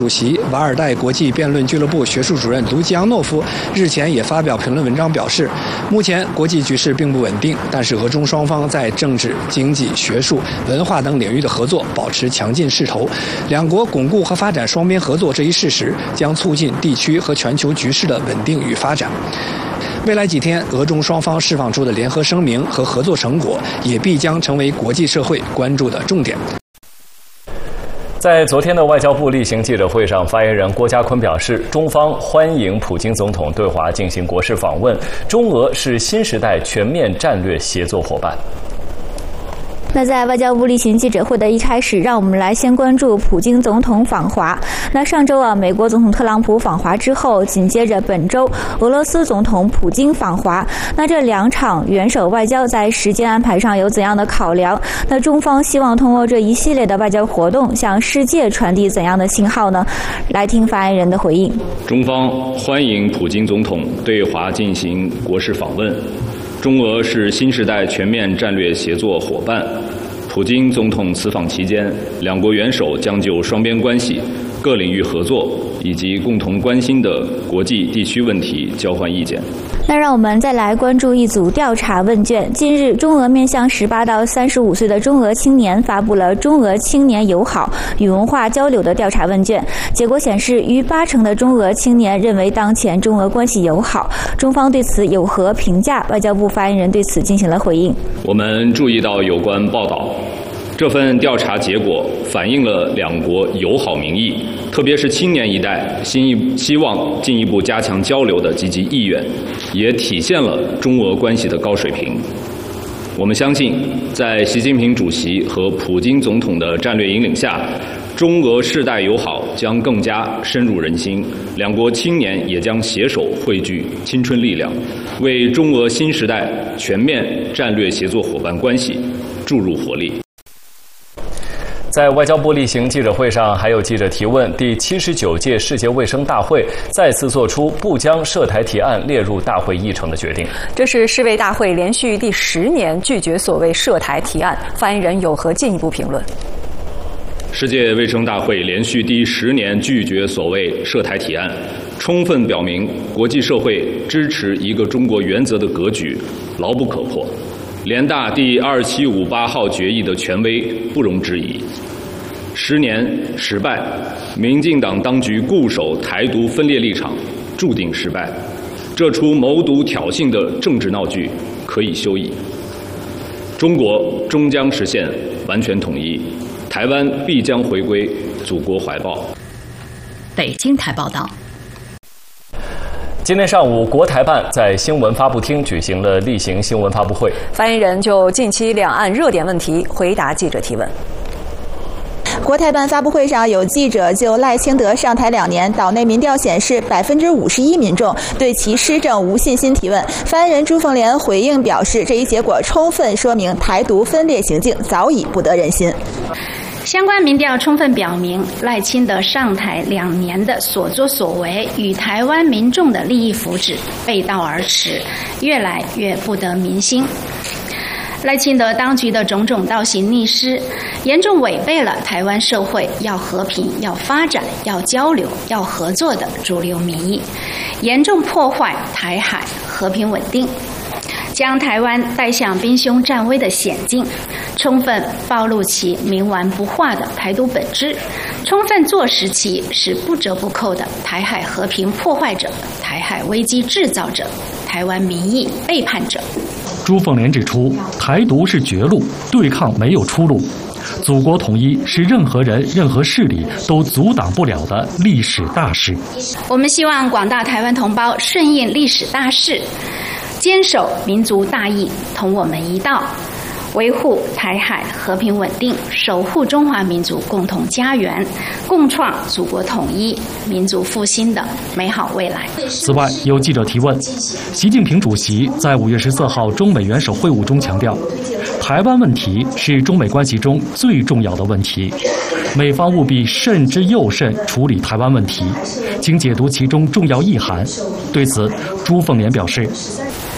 主席瓦尔代国际辩论俱乐部学术主任卢吉扬诺夫日前也发表评论文章表示，目前国际局势并不稳定，但是俄中双方在政治、经济、学术、文化等领域的合作保持强劲势头，两国巩固和发展双边合作这一事实，将促进地区和全球局势的稳定与发展。未来几天，俄中双方释放出的联合声明和合作成果，也必将成为国际社会关注的重点。 在昨天的外交部例行记者会上，发言人郭家坤表示，中方欢迎普京总统对华进行国事访问，中俄是新时代全面战略协作伙伴。 那在外交部例行记者会的一开始，让我们来先关注普京总统访华。那上周美国总统特朗普访华之后，紧接着本周俄罗斯总统普京访华。那这两场元首外交在时间安排上有怎样的考量？那中方希望通过这一系列的外交活动，向世界传递怎样的信号呢？来听发言人的回应。 中方欢迎普京总统对华进行国事访问。中俄是新时代全面战略协作伙伴。普京总统此访期间，两国元首将就双边关系、各领域合作以及共同关心的国际地区问题交换意见。 那让我们再来关注一组调查问卷。近日，中俄面向18到35岁的中俄青年发布了中俄青年友好与文化交流的调查问卷。结果显示，逾80%的中俄青年认为当前中俄关系友好。中方对此有何评价？外交部发言人对此进行了回应。 我们注意到有关报道，这份调查结果反映了两国友好民意，特别是青年一代希望进一步加强交流的积极意愿，也体现了中俄关系的高水平。我们相信，在习近平主席和普京总统的战略引领下，中俄世代友好将更加深入人心，两国青年也将携手汇聚青春力量，为中俄新时代全面战略协作伙伴关系注入活力。 在外交部例行记者会上，还有记者提问：第79届世界卫生大会再次做出不将涉台提案列入大会议程的决定。 这是世卫大会连续第10年拒绝所谓涉台提案，发言人有何进一步评论？ 世界卫生大会连续第10年拒绝所谓涉台提案，充分表明国际社会支持一个中国原则的格局牢不可破。联大第2758号决议的权威不容置疑。10年失败，民进党当局固守台独分裂立场，注定失败。这出谋独挑衅的政治闹剧可以休矣。中国终将实现完全统一，台湾必将回归祖国怀抱。 北京台报道。 今天上午，国台办在新闻发布厅举行了例行新闻发布会， 发言人就近期两岸热点问题回答记者提问。 国台办发布会上，有记者就赖清德上台2年，岛内民调显示51%民众对其施政无信心提问。发言人朱凤莲回应表示，这一结果充分说明台独分裂行径早已不得人心。 相关民调充分表明，赖清德上台2年的所作所为与台湾民众的利益福祉背道而驰，越来越不得民心。赖清德当局的种种倒行逆施，严重违背了台湾社会要和平、要发展、要交流、要合作的主流民意，严重破坏台海和平稳定，将台湾带向兵凶战危的险境，充分暴露其冥顽不化的台独本质，充分坐实其是不折不扣的台海和平破坏者、台海危机制造者、台湾民意背叛者。 朱凤莲指出，台独是绝路，对抗没有出路，祖国统一是任何人、任何势力都阻挡不了的历史大事。 我们希望广大台湾同胞顺应历史大势，坚守民族大义，同我们一道，维护台海和平稳定，守护中华民族共同家园，共创祖国统一、民族复兴的美好未来。 此外，有记者提问，习近平主席在5月14号中美元首会晤中强调，台湾问题是中美关系中最重要的问题，美方务必慎之又慎处理台湾问题，请解读其中重要意涵。对此，朱凤莲表示， 台湾问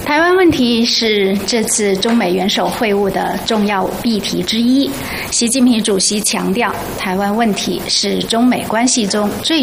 问题是这次中美元首会晤的重要议题之一。习近平主席强调，台湾问题是中美关系中最